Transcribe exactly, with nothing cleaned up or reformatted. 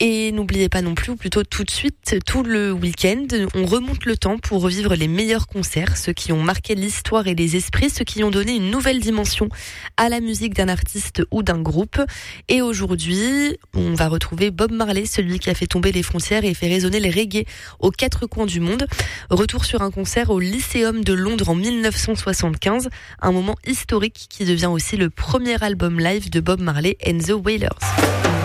Et n'oubliez pas non plus, ou plutôt tout de suite, tout le week-end, on remonte le temps pour revivre les meilleurs concerts, ceux qui ont marqué l'histoire et les esprits, ceux qui ont donné une nouvelle dimension à la musique d'un artiste ou d'un groupe. Et aujourd'hui, on va retrouver Bob Marley, celui qui a fait tomber les frontières et fait résonner les reggae aux quatre coins du monde. Retour sur un concert au Lycéum de Londres en dix-neuf cent soixante-quinze, un moment historique qui devient aussi le premier album live de Bob Marley and the Wailers.